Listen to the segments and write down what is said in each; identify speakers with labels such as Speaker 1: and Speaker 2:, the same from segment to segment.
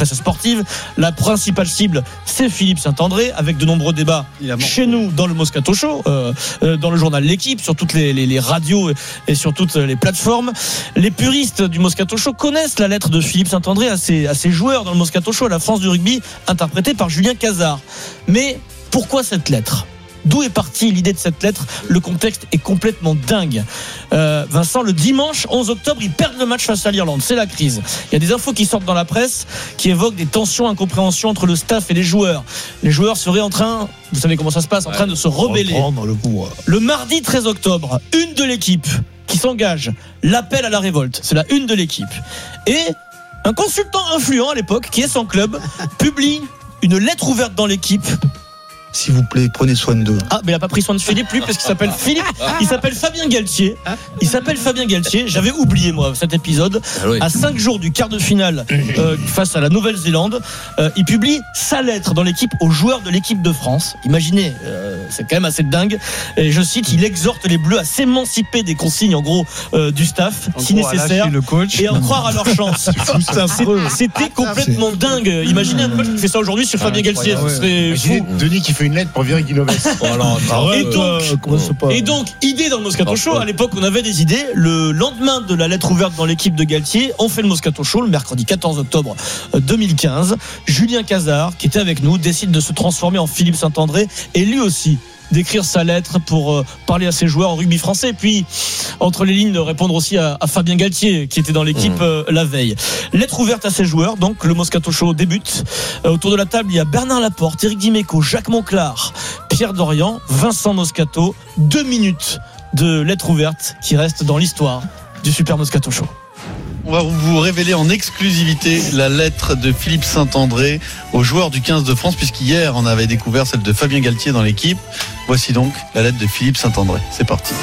Speaker 1: sportive. La principale cible, c'est Philippe Saint-André, avec de nombreux débats chez nous dans le Moscato Show, dans le journal L'Équipe, sur toutes les radios et sur toutes les plateformes. Les puristes du Moscato Show connaissent la lettre de Philippe Saint-André à ses joueurs dans le Moscato Show, à la France du rugby, interprétée par Julien Cazard. Mais pourquoi cette lettre ? D'où est partie l'idée de cette lettre ? Le contexte est complètement dingue. Vincent, le dimanche 11 octobre, ils perdent le match face à l'Irlande. C'est la crise. Il y a des infos qui sortent dans la presse qui évoquent des tensions, incompréhensions entre le staff et les joueurs. Les joueurs seraient en train, vous savez comment ça se passe, en train de se rebeller. Le mardi 13 octobre, une de l'équipe qui s'engage, l'appel à la révolte. C'est la une de l'équipe. Et un consultant influent à l'époque, qui est son club, publie une lettre ouverte dans l'équipe.
Speaker 2: S'il vous plaît, prenez soin d'eux.
Speaker 1: Ah, mais il n'a pas pris soin de Philippe, lui, parce qu'il s'appelle Philippe. Il s'appelle Fabien Galtier. J'avais oublié, moi, cet épisode. À 5 jours du quart de finale face à la Nouvelle-Zélande, il publie sa lettre dans l'équipe aux joueurs de l'équipe de France. Imaginez, c'est quand même assez dingue. Et je cite, il exhorte les Bleus à s'émanciper des consignes, en gros, du staff, si nécessaire, et en croire à leur chance. C'était complètement dingue. Imaginez un coach qui fait ça aujourd'hui sur Fabien Galtier. Ce serait fou.
Speaker 3: Denis qui fait une lettre pour Viry Guinoves.
Speaker 1: Et donc, idée dans le Moscato Show. À l'époque, on avait des idées. Le lendemain de la lettre ouverte dans l'équipe de Galtier, on fait le Moscato Show le mercredi 14 octobre 2015. Julien Cazard, qui était avec nous, décide de se transformer en Philippe Saint-André et lui aussi d'écrire sa lettre pour parler à ses joueurs en rugby français, et puis entre les lignes de répondre aussi à Fabien Galtier qui était dans l'équipe la veille. Lettre ouverte à ses joueurs, donc le Moscato Show débute. Autour de la table, il y a Bernard Laporte, Éric Dimeco, Jacques Monclar, Pierre Dorian, Vincent Moscato. 2 minutes de lettre ouverte qui reste dans l'histoire du Super Moscato Show.
Speaker 4: On va vous révéler en exclusivité la lettre de Philippe Saint-André aux joueurs du 15 de France, puisqu'hier on avait découvert celle de Fabien Galtier dans l'équipe. Voici donc la lettre de Philippe Saint-André. C'est parti.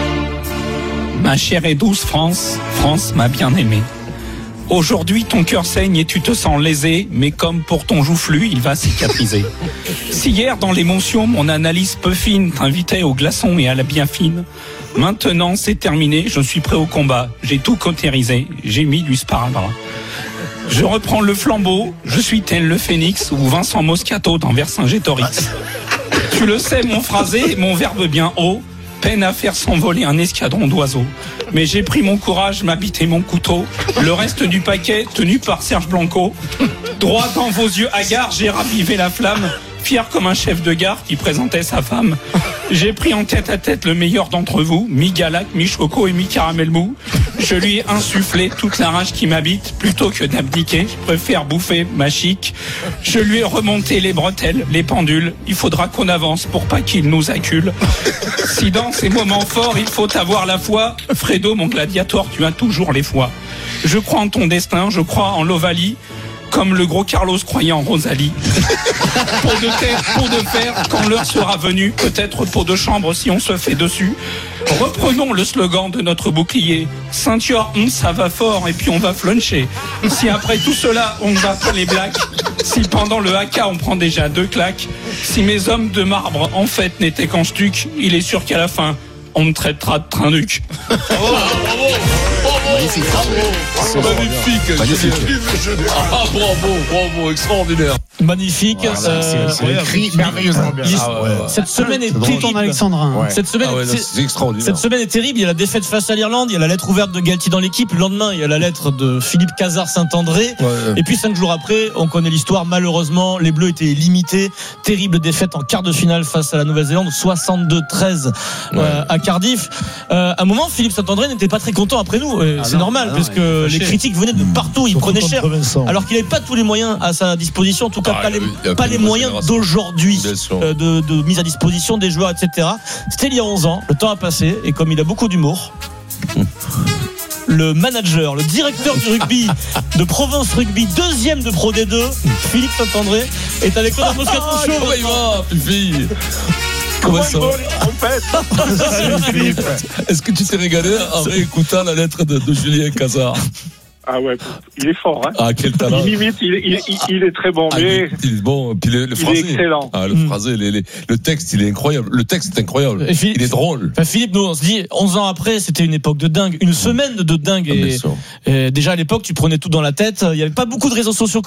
Speaker 5: Ma chère et douce France, France m'a bien aimé. Aujourd'hui ton cœur saigne et tu te sens lésé, mais comme pour ton joufflu, il va cicatriser. Si hier dans l'émotion mon analyse peu fine t'invitait au glaçon et à la bien fine, maintenant c'est terminé, je suis prêt au combat. J'ai tout cautérisé, j'ai mis du sparadrap. Je reprends le flambeau, je suis tel le phénix ou Vincent Moscato dans Vercingétorix. Tu le sais mon phrasé, mon verbe bien haut, peine à faire s'envoler un escadron d'oiseaux. Mais j'ai pris mon courage, ma bite et mon couteau, le reste du paquet tenu par Serge Blanco. Droit dans vos yeux hagards, j'ai ravivé la flamme, fier comme un chef de gare qui présentait sa femme. J'ai pris en tête à tête le meilleur d'entre vous, mi-Galac, mi-Choco et mi-Caramel mou. Je lui ai insufflé toute la rage qui m'habite, plutôt que d'abdiquer, je préfère bouffer ma chic. Je lui ai remonté les bretelles, les pendules, il faudra qu'on avance pour pas qu'il nous accule. Si dans ces moments forts, il faut avoir la foi, Fredo, mon gladiateur, tu as toujours les fois. Je crois en ton destin, je crois en l'Ovalie, comme le gros Carlos croyait en Rosalie. Peau de terre, peau de fer, quand l'heure sera venue, peut-être peau de chambre si on se fait dessus. Reprenons le slogan de notre bouclier. Ceinture, ça va fort et puis on va fluncher. Si après tout cela, on ne va pas les blacks, si pendant le haka on prend déjà 2 claques, si mes hommes de marbre en fait n'étaient qu'en stuc, il est sûr qu'à la fin, on me traitera de trinduc.
Speaker 6: Magnifique. Bravo, extraordinaire.
Speaker 1: Magnifique.
Speaker 3: C'est écrit merveilleusement bien.
Speaker 1: Cette semaine est terrible.
Speaker 2: Alexandrin.
Speaker 1: Cette semaine,
Speaker 6: c'est extraordinaire.
Speaker 1: Cette semaine est terrible. Il y a la défaite face à l'Irlande. Il y a la lettre ouverte de Galtier dans l'équipe. Le lendemain, il y a la lettre de Philippe Cazard Saint-André. Et puis 5 jours après, on connaît l'histoire. Malheureusement, les Bleus étaient limités. Terrible défaite en quart de finale face à la Nouvelle-Zélande, 62-13 à Cardiff. À un moment, Philippe Saint-André n'était pas très content après nous. C'est normal, parce que les critiques venaient de partout. Il prenait cher, alors qu'il n'avait pas tous les moyens à sa disposition. En tout cas, pas les moyens d'aujourd'hui de mise à disposition des joueurs, etc. C'était il y a 11 ans. Le temps a passé, et comme il a beaucoup d'humour, le manager, le directeur du rugby de Provence Rugby, 2e de Pro D2, Philippe Saint-André, est avec nous dans Moscato Show.
Speaker 6: Comment il va, Fifi? Comment ça Est-ce que tu t'es régalé en réécoutant la lettre de Julien Cazard?
Speaker 7: Ah ouais, il est fort, hein.
Speaker 6: Ah, quel talent.
Speaker 7: Il imite, il est très bon, mais
Speaker 6: il est bon, puis le phrasé.
Speaker 7: Il est excellent.
Speaker 6: Ah, le phrasé, le texte, il est incroyable. Le texte est incroyable. Il est drôle.
Speaker 1: Philippe, nous, on se dit, 11 ans après, c'était une époque de dingue, une semaine de dingue. Et déjà, à l'époque, tu prenais tout dans la tête. Il n'y avait pas beaucoup de réseaux sociaux